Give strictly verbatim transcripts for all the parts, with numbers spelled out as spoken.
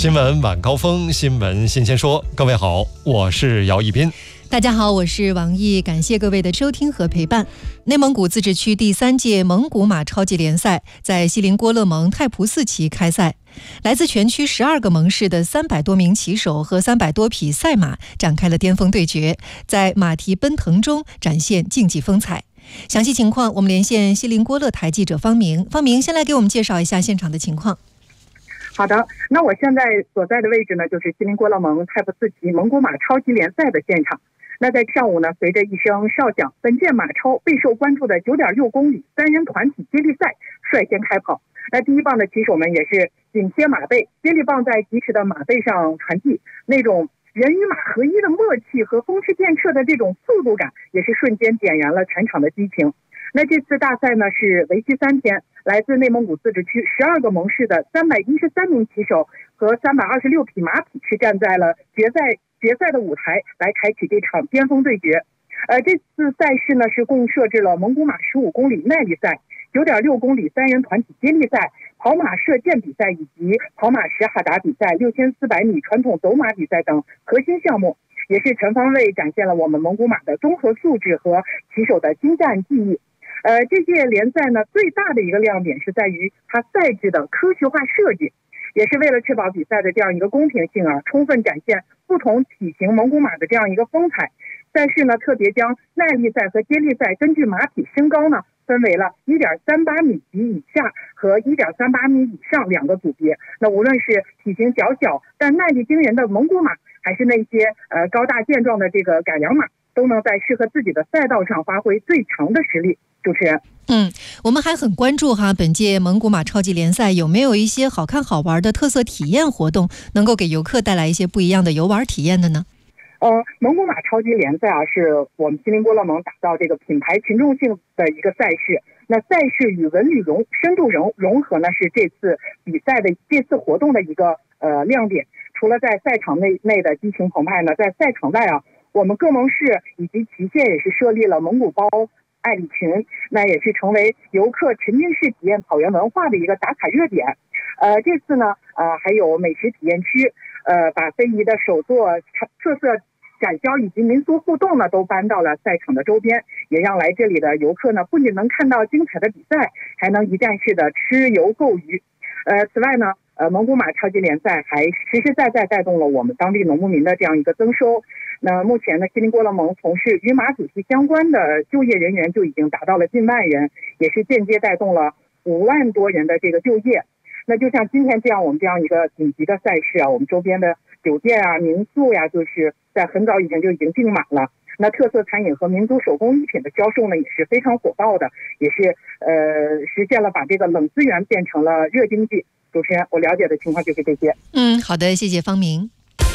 新闻晚高峰，新闻新鲜说。各位好，我是姚一斌。 大家好，我是王毅，感谢各位的收听和陪伴。内蒙古自治区第三届蒙古马超级联赛在锡林郭勒盟太仆寺旗开赛，来自全区十二个盟市的三百多名骑手和三百多匹赛马展开了巅峰对决，在马蹄奔腾中展现竞技风采。详细情况，我们连线锡林郭勒台记者方明。方明，先来给我们介绍一下现场的情况。 好的，那我现在所在的位置呢，就是锡林郭勒盟太仆寺旗蒙古马超级联赛的现场。那在上午呢，随着一声哨响，本届马超备受关注的 九点六公里三人团体接力赛率先开跑。那第一棒的骑手们也是紧贴马背，接力棒在疾驰的马背上传递，那种人与马合一的默契和风驰电掣的这种速度感，也是瞬间点燃了全场的激情。那这次大赛呢是为期三天，来自内蒙古自治区十二个盟市的三百一十三名骑手和三百二十六匹马匹是站在了决赛决赛的舞台来开启这场巅峰对决。呃，这次赛事呢是共设置了蒙古马十五公里耐力赛、九点六公里三人团体接力赛、跑马射箭比赛以及跑马什哈达比赛、六千四百米传统走马比赛等核心项目，也是全方位展现了我们蒙古马的综合素质和骑手的精湛技艺。呃，这届联赛呢，最大的一个亮点是在于它赛制的科学化设计，也是为了确保比赛的这样一个公平性啊，充分展现不同体型蒙古马的这样一个风采。赛事呢，特别将耐力赛和接力赛根据马匹身高呢，分为了 一点三八米及以下和 一点三八米以上两个组别。那无论是体型较小但耐力惊人的蒙古马，还是那些呃高大健壮的这个改良马，都能在适合自己的赛道上发挥最强的实力。主持人， 嗯，我们还很关注哈，本届蒙古马超级联赛有没有一些好看好玩的特色体验活动，能够给游客带来一些不一样的游玩体验的呢？ 呃，蒙古马超级联赛啊，是我们锡林郭勒盟打造这个品牌群众性的一个赛事。那赛事与文旅融深度融融合呢，是这次比赛的这次活动的一个呃亮点。除了在赛场内内的激情澎湃呢，在赛场外啊，我们各盟市以及旗县也是设立了蒙古包爱侣群，那也是成为游客沉浸式体验草原文化的一个打卡热点。呃，这次呢，呃，还有美食体验区，呃，把非遗的手作特色展销以及民俗互动呢，都搬到了赛场的周边，也让来这里的游客呢，不仅能看到精彩的比赛，还能一站式的吃游购娱。呃，此外呢，呃，蒙古马超级联赛还实实在在带动了我们当地农牧民的这样一个增收。那目前呢，锡林郭勒盟从事与马主题相关的就业人员就已经达到了近万人，也是间接带动了五万多人的这个就业。那就像今天这样我们这样一个紧急的赛事啊，我们周边的酒店啊、民宿呀、啊，就是在很早以前就已经订满了。那特色餐饮和民族手工艺品的销售呢，也是非常火爆的，也是呃实现了把这个冷资源变成了热经济。主持人，我了解的情况就是这些。 嗯，好的，谢谢方明。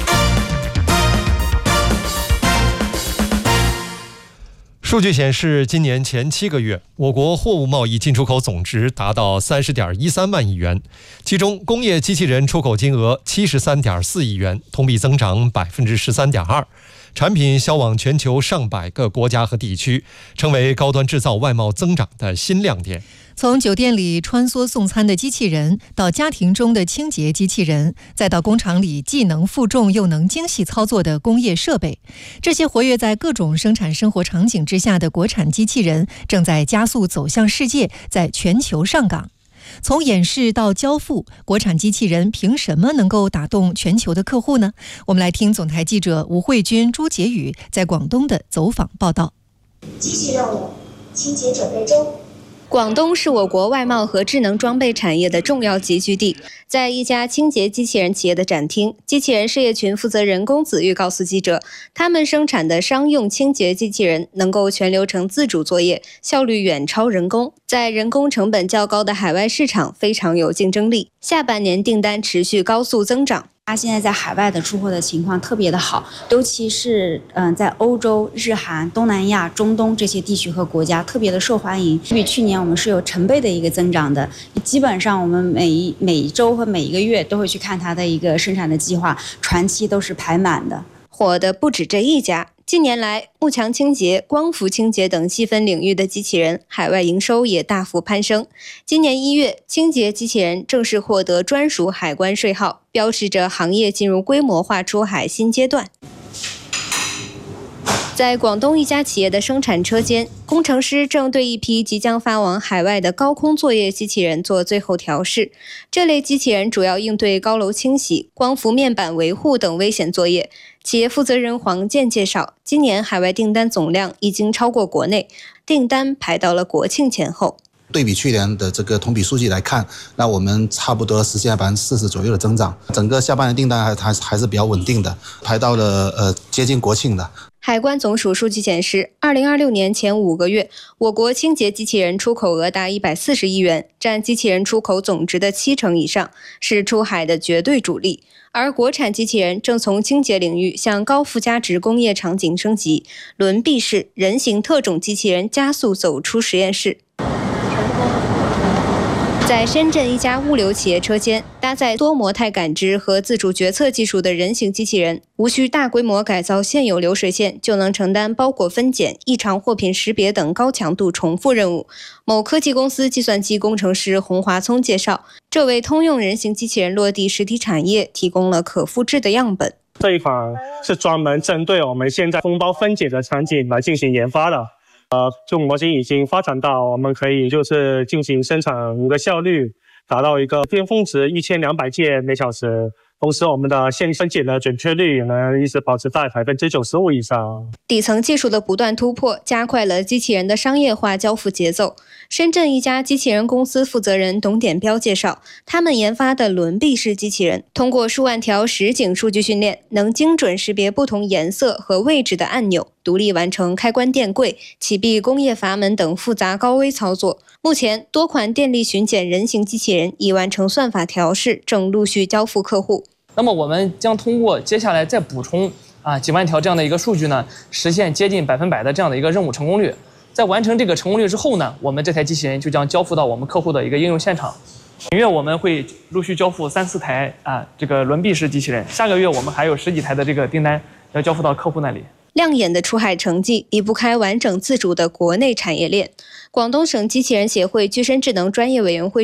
数据显示，今年前七个月，我国货物贸易进出口总值达到三十点一三万亿元，其中工业机器人出口金额七十三点四亿元，同比增长百分之十三点二。产品销往全球上百个国家和地区，成为高端制造外贸增长的新亮点。 从酒店里穿梭送餐的机器人，到家庭中的清洁机器人，再到工厂里既能负重又能精细操作的工业设备，这些活跃在各种生产生活场景之下的国产机器人，正在加速走向世界，在全球上岗。从演示到交付，国产机器人凭什么能够打动全球的客户呢？我们来听总台记者吴慧君、朱杰宇在广东的走访报道。 继续任务，清洁准备中。 广东是我国外贸和智能装备产业的重要集聚地。在一家清洁机器人企业的展厅，机器人事业群负责人龚子玉告诉记者，他们生产的商用清洁机器人能够全流程自主作业，效率远超人工，在人工成本较高的海外市场非常有竞争力。下半年订单持续高速增长。 它现在在海外的出货的情况特别的好，尤其是嗯、呃，在欧洲、日韩、东南亚、中东这些地区和国家特别的受欢迎，比去年我们是有成倍的一个增长的。基本上我们每一每一周和每一个月都会去看它的一个生产的计划，船期都是排满的。 火的不止这一家， 近年来，幕墙清洁、光伏清洁等细分领域的机器人海外营收也大幅攀升。今年一月，清洁机器人正式获得专属海关税号，标志着行业进入规模化出海新阶段。在广东一家企业的生产车间，工程师正对一批即将发往海外的高空作业机器人做最后调试。这类机器人主要应对高楼清洗、光伏面板维护等危险作业。企业负责人黄健介绍，今年海外订单总量已经超过国内，订单排到了国庆前后。 对比去年的这个同比数据来看，那我们差不多实现了百分之四十左右的增长。整个下半年订单还还还是比较稳定的，排到了呃接近国庆的。 海关总署数据显示，二零二六年前五个月，我国清洁机器人出口额达一百四十亿元，占机器人出口总值的七成以上，是出海的绝对主力。而国产机器人正从清洁领域向高附加值工业场景升级，轮臂式人形特种机器人加速走出实验室。在深圳一家物流企业车间，搭载多模态感知和自主决策技术的人形机器人，无需大规模改造现有流水线，就能承担包裹分拣、异常货品识别等高强度重复任务。某科技公司计算机工程师洪华聪介绍，这为通用人形机器人落地实体产业提供了可复制的样本。 这一款是专门针对我们现在封包分解的场景来进行研发的。呃，这种模型已经发展到我们可以就是进行生产的效率达到一个巅峰值一千两百件每小时，同时我们的线分解的准确率能一直保持在百分之九十五以上。 底层技术的不断突破，加快了机器人的商业化交付节奏。深圳一家机器人公司负责人董典彪介绍，他们研发的轮臂式机器人，通过数万条实景数据训练，能精准识别不同颜色和位置的按钮，独立完成开关电柜、启闭工业阀门等复杂高危操作。目前，多款电力巡检人形机器人已完成算法调试，正陆续交付客户。 那么我们将通过接下来再补充啊几万条这样的一个数据呢，实现接近百分百的这样的一个任务成功率。在完成这个成功率之后呢，我们这台机器人就将交付到我们客户的一个应用现场。本月我们会陆续交付三四台啊这个轮臂式机器人，下个月我们还有十几台的这个订单要交付到客户那里。 亮眼的出海成绩离不开完整自主的国内产业链。广东省机器人协会具身智能专业委员会